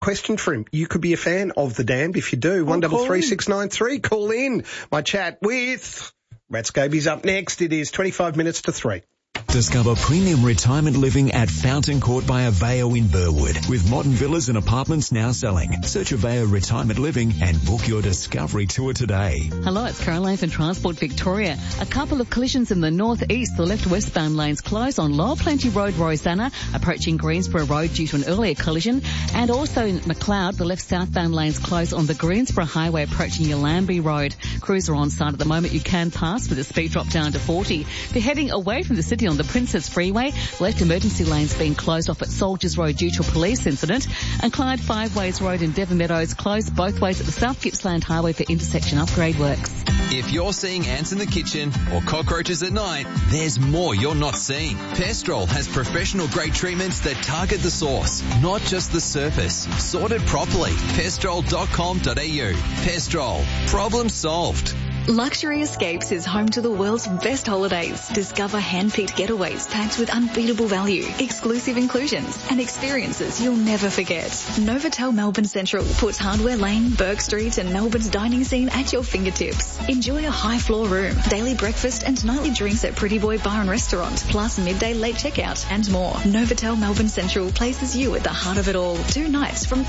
question for him. You could be a fan of The Damned if you do. 133693. Call in. My chat with Rat Scabies up next. It is 25 minutes to 3. Discover premium retirement living at Fountain Court by Aveo in Burwood. With modern villas and apartments now selling. Search Aveo Retirement Living and book your discovery tour today. Hello, it's Caroline from Transport Victoria. A couple of collisions in the northeast. The left westbound lanes closed on Lower Plenty Road, Rosanna, approaching Greensborough Road due to an earlier collision. And also in McLeod, the left southbound lanes closed on the Greensborough Highway approaching Yallambee Road. Crews are on site at the moment. You can pass with a speed drop down to 40. If you're heading away from the city on the Princess Freeway, left emergency lanes being closed off at Soldiers Road due to a police incident, and Clyde Five Ways Road in Devon Meadows closed both ways at the South Gippsland Highway for intersection upgrade works. If you're seeing ants in the kitchen or cockroaches at night, there's more you're not seeing. Pestrol has professional grade treatments that target the source, not just the surface. Sorted properly. Pestrol.com.au. Pestrol. Problem solved. Luxury Escapes is home to the world's best holidays. Discover hand-picked getaways packed with unbeatable value, exclusive inclusions, and experiences you'll never forget. Novotel Melbourne Central puts Hardware Lane, Burke Street, and Melbourne's dining scene at your fingertips. Enjoy a high-floor room, daily breakfast, and nightly drinks at Pretty Boy Bar and Restaurant, plus midday late checkout and more. Novotel Melbourne Central places you at the heart of it all. 2 nights from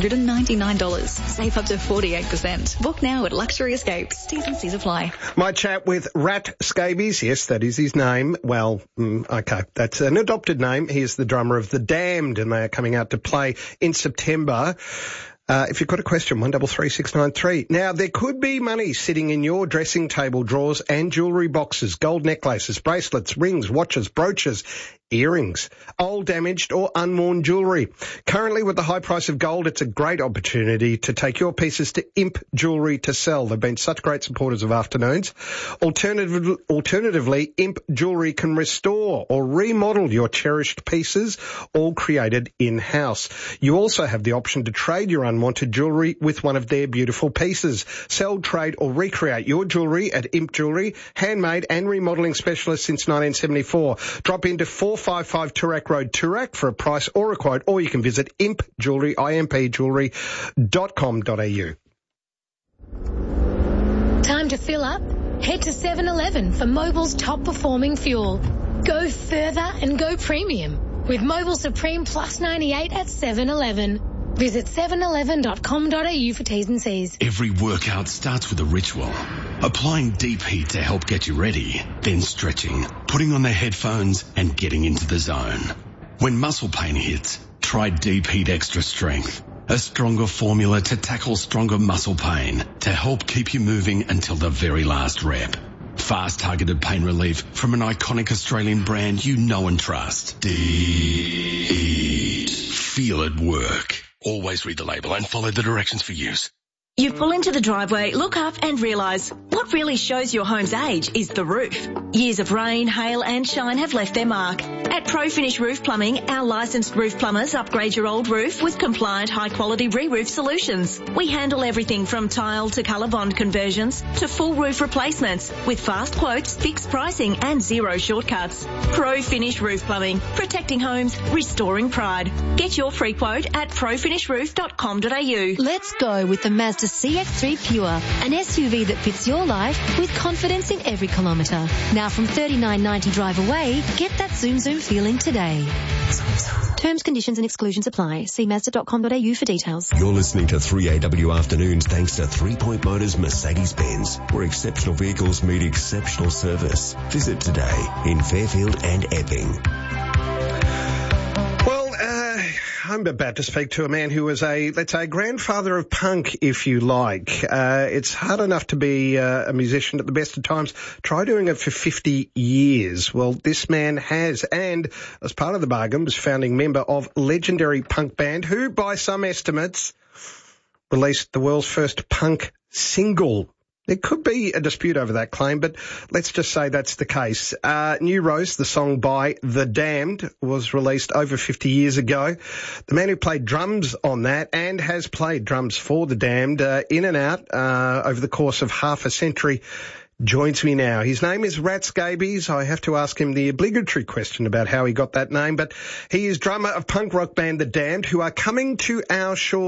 $399. Save up to 48%. Book now at Luxury Escapes. T's apply. My chat with Rat Scabies, yes, that is his name. Well, okay, that's an adopted name. He is the drummer of The Damned, and they are coming out to play in September. If you've got a question, 133693. Now, there could be money sitting in your dressing table drawers and jewellery boxes, gold necklaces, bracelets, rings, watches, brooches, earrings, old, damaged or unworn jewellery. Currently, with the high price of gold, it's a great opportunity to take your pieces to Imp Jewellery to sell. They've been such great supporters of Afternoons. Alternatively, Imp Jewellery can restore or remodel your cherished pieces, all created in-house. You also have the option to trade your unwanted jewellery with one of their beautiful pieces. Sell, trade or recreate your jewellery at Imp Jewellery, handmade and remodelling specialist since 1974. Drop into 455 Toorak Road, Toorak for a price or a quote, or you can visit Imp Jewellery, impjewellery.com.au. Time to fill up? Head to 7-Eleven for Mobil's top performing fuel. Go further and go premium with Mobil Supreme Plus 98 at 7-Eleven. Visit 711.com.au for T's and C's. Every workout starts with a ritual. Applying deep heat to help get you ready, then stretching, putting on the headphones and getting into the zone. When muscle pain hits, try Deep Heat Extra Strength, a stronger formula to tackle stronger muscle pain to help keep you moving until the very last rep. Fast targeted pain relief from an iconic Australian brand you know and trust. Deep Heat. Feel it work. Always read the label and follow the directions for use. You pull into the driveway, look up and realise what really shows your home's age is the roof. Years of rain, hail and shine have left their mark. At ProFinish Roof Plumbing, our licensed roof plumbers upgrade your old roof with compliant high-quality re-roof solutions. We handle everything from tile to colour bond conversions to full roof replacements with fast quotes, fixed pricing and zero shortcuts. ProFinish Roof Plumbing, protecting homes, restoring pride. Get your free quote at profinishroof.com.au. Let's go with the Mazda CX-3 Pure, an SUV that fits your life with confidence in every kilometre. Now from $39.90 drive away, get that Zoom Zoom feeling today. Terms, conditions and exclusions apply. See Mazda.com.au for details. You're listening to 3AW Afternoons thanks to 3 Point Motors Mercedes-Benz, where exceptional vehicles meet exceptional service. Visit today in Fairfield and Epping. I'm about to speak to a man who was let's say, grandfather of punk, if you like. It's hard enough to be a musician at the best of times. Try doing it for 50 years. Well, this man has, and as part of the bargain, was founding member of legendary punk band who, by some estimates, released the world's first punk single. There could be a dispute over that claim, but let's just say that's the case. New Rose, the song by The Damned, was released over 50 years ago. The man who played drums on that and has played drums for The Damned in and out over the course of half a century joins me now. His name is Rat Scabies. I have to ask him the obligatory question about how he got that name, but he is drummer of punk rock band The Damned, who are coming to our shores